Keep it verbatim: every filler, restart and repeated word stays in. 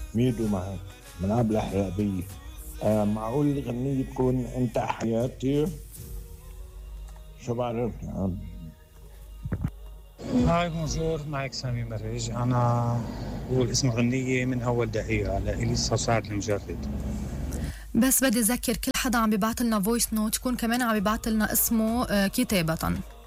ميدو معك من عبلة حلابية. آه معقول الغنية تكون انت حياتي؟ شو بعرف يعني. هاي بونجور، معك سامي مريج. أنا بقول اسم غنية من أول دقيقة على إليسا سعد المجرد. بس بدي أذكر كل حدا عم بيبعت لنا فويس نوت يكون كمان عم بيبعت لنا اسمه آه كتابة.